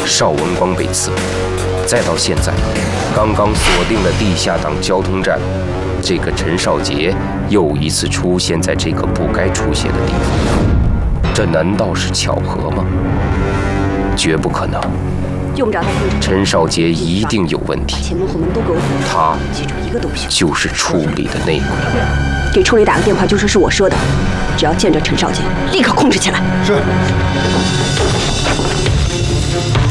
邵文光被刺，再到现在，刚刚锁定了地下党交通站，这个陈少杰又一次出现在这个不该出现的地方，这难道是巧合吗？绝不可能。 用不着他控制。 陈少杰一定有问题， 前门后门都给我锁上， 他记住一个都不行。 就是处理的内鬼。 给处理打个电话，就说是我说的，只要见着陈少杰，立刻控制起来。 是。